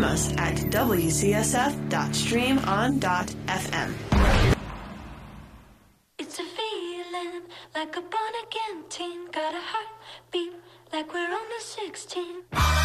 us at wcsf.streamon.fm. It's a feeling like a born-again teen. Got a heartbeat like we're on the 16.